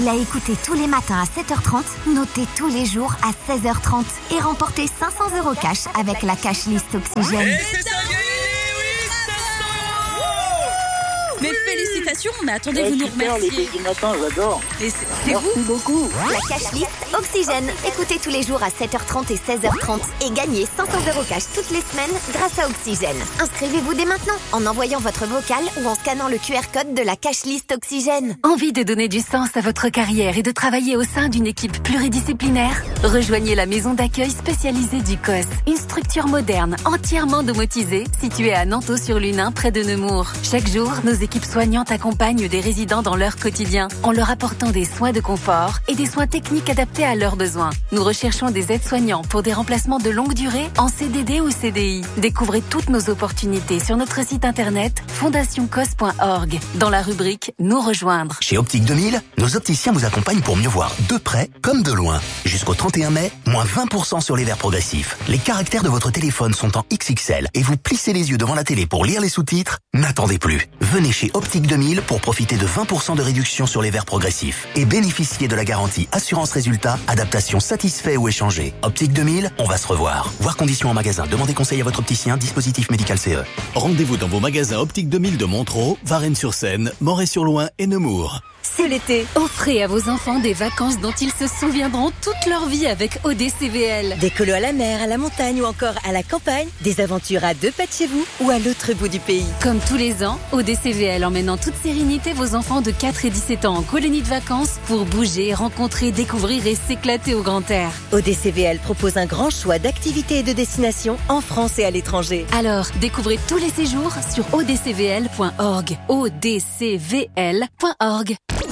Facile à écouter tous les matins à 7h30, notez tous les jours à 16h30 et remportez 500 € cash avec la cash list Oxygène. Et c'est ça, Mais félicitations, mais attendez, vous nous remerciez. Les petits matins, j'adore. Et c'est Merci vous beaucoup. La cash list Oxygène. Écoutez tous les jours à 7h30 et 16h30 et gagnez 500 € cash toutes les semaines grâce à Oxygène. Inscrivez-vous dès maintenant en envoyant votre vocal ou en scannant le QR code de la cash list Oxygène. Envie de donner du sens à votre carrière et de travailler au sein d'une équipe pluridisciplinaire? Rejoignez la maison d'accueil spécialisée du COS, une structure moderne, entièrement domotisée, située à Nanteau-sur-Lunain, près de Nemours. Chaque jour, nos équipes soignantes accompagnent des résidents dans leur quotidien, en leur apportant des soins de confort et des soins techniques adaptés à leurs besoins. Nous recherchons des aides-soignants pour des remplacements de longue durée en CDD ou CDI. Découvrez toutes nos opportunités sur notre site internet fondationcos.org dans la rubrique Nous rejoindre. Chez Optique 2000, nos opticiens vous accompagnent pour mieux voir de près comme de loin. Jusqu'au 31 mai, moins 20% sur les verres progressifs. Les caractères de votre téléphone sont en XXL et vous plissez les yeux devant la télé pour lire les sous-titres? N'attendez plus. Venez chez Optique 2000 pour profiter de 20% de réduction sur les verres progressifs et bénéficier de la garantie assurance résultat, adaptation satisfait ou échangé. Optique 2000, on va se revoir. Voir conditions en magasin. Demandez conseil à votre opticien, dispositif médical CE. Rendez-vous dans vos magasins Optique 2000 de Montereau, Varennes-sur-Seine, Moret-sur-Loing et Nemours. C'est l'été. Offrez à vos enfants des vacances dont ils se souviendront toute leur vie avec ODCVL. Des colos à la mer, à la montagne ou encore à la campagne. Des aventures à 2 pas de chez vous ou à l'autre bout du pays. Comme tous les ans, ODCVL emmène en toute sérénité vos enfants de 4 et 17 ans en colonie de vacances pour bouger, rencontrer, découvrir et s'éclater au grand air. ODCVL propose un grand choix d'activités et de destinations en France et à l'étranger. Alors, découvrez tous les séjours sur odcvl.org. odcvl.org.